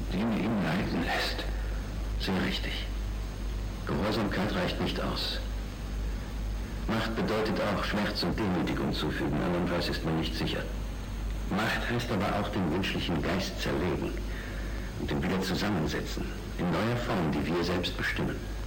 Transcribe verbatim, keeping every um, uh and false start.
die ihn leiden lässt. Sehr richtig. Gehorsamkeit reicht nicht aus. Macht bedeutet auch, Schmerz und Demütigung zufügen, andernfalls ist man nicht sicher. Macht heißt aber auch den menschlichen Geist zerlegen und ihn wieder zusammensetzen, in neuer Form, die wir selbst bestimmen.